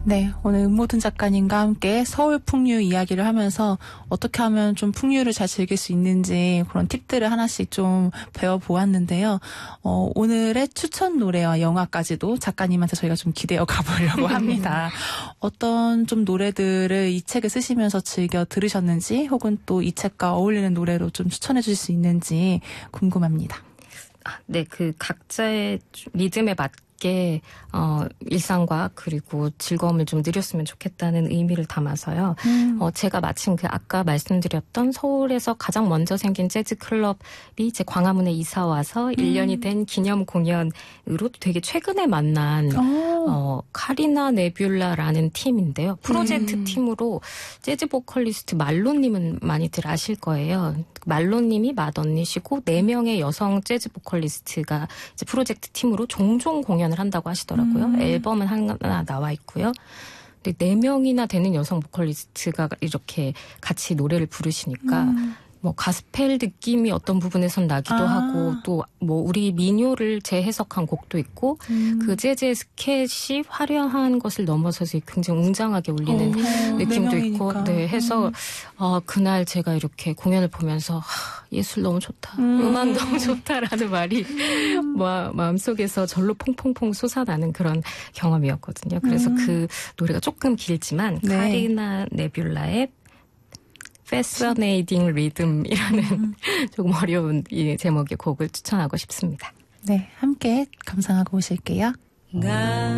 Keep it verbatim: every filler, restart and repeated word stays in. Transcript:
네, 오늘 은모든 작가님과 함께 서울 풍류 이야기를 하면서 어떻게 하면 좀 풍류를 잘 즐길 수 있는지 그런 팁들을 하나씩 좀 배워보았는데요. 어, 오늘의 추천 노래와 영화까지도 작가님한테 저희가 좀 기대어 가보려고 합니다. 어떤 좀 노래들을 이 책을 쓰시면서 즐겨 들으셨는지 혹은 또 이 책과 어울리는 노래로 좀 추천해 주실 수 있는지 궁금합니다. 네, 그 각자의 리듬에 맞게 어, 일상과 그리고 즐거움을 좀 누렸으면 좋겠다는 의미를 담아서요. 음. 어, 제가 마침 그 아까 말씀드렸던 서울에서 가장 먼저 생긴 재즈 클럽이 이제 광화문에 이사 와서 음. 일 년이 된 기념 공연으로 되게 최근에 만난 어, 카리나 네뷸라라는 팀인데요. 프로젝트 음. 팀으로 재즈 보컬리스트 말로님은 많이들 아실 거예요. 말로님이 맏언니시고 네 명의 여성 재즈 보컬리스트가 이제 프로젝트 팀으로 종종 공연을 한다고 하시더라고요. 음. 앨범은 하나 나와 있고요. 근데 네 명이나 되는 여성 보컬리스트가 이렇게 같이 노래를 부르시니까 음. 뭐 가스펠 느낌이 어떤 부분에선 나기도 아. 하고 또 뭐 우리 민요를 재해석한 곡도 있고 음. 그 재즈의 스케치 화려한 것을 넘어서서 굉장히 웅장하게 울리는 오, 느낌도 네 있고 네 해서 음. 어, 그날 제가 이렇게 공연을 보면서 하, 예술 너무 좋다. 음. 음악 너무 좋다라는 말이 음. 마, 마음속에서 절로 퐁퐁퐁 솟아나는 그런 경험이었거든요. 그래서 음. 그 노래가 조금 길지만 네. 카리나 네뷸라의 Fascinating Rhythm이라는 음. 조금 어려운 이 제목의 곡을 추천하고 싶습니다. 네, 함께 감상하고 오실게요.